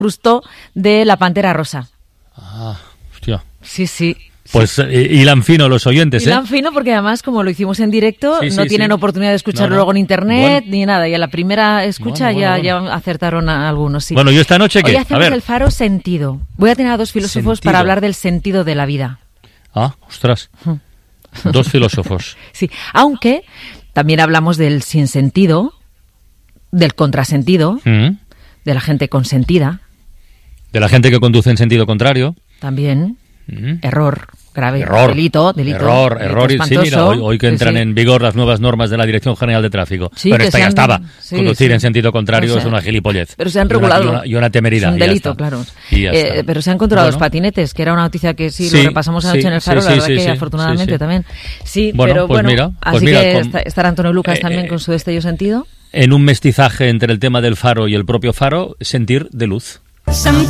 incrustó de la Pantera Rosa. Ah, hostia. Sí. Pues hilan fino los oyentes, hilan fino porque además, como lo hicimos en directo, no tienen oportunidad de escucharlo luego en internet ni nada. Y a la primera escucha ya acertaron a algunos. Sí. Bueno, ¿y esta noche qué? Hoy hacemos el faro sentido. Voy a tener a dos filósofos para hablar del sentido de la vida. Ah, ostras. Dos filósofos. Sí, aunque también hablamos del sinsentido, del contrasentido, de la gente consentida. De la gente que conduce en sentido contrario. También. Error grave, delito error, sí, mira, hoy que entran en vigor las nuevas normas de la Dirección General de Tráfico, pero esta ya estaba, conducir en sentido contrario es una gilipollez, pero se han regulado y una temeridad, es un delito, claro, pero se han controlado los patinetes, que era una noticia que lo repasamos anoche en el Faro, la verdad que afortunadamente también, pero así que estará Antonio Lucas también con su destello sentido, en un mestizaje entre el tema del Faro y el propio Faro, sentir de luz.